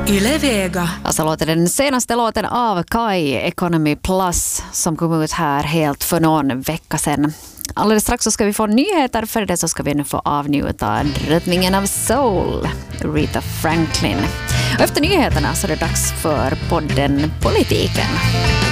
Yle Vega. Alltså låter den senaste låten av Kai, Economy Plus, som kom ut här helt för någon vecka sedan. Alldeles strax så ska vi få nyheter, för det så ska vi nu få avnjuta drottningen av soul, Aretha Franklin. Och efter nyheterna så är det dags för podden Politiken.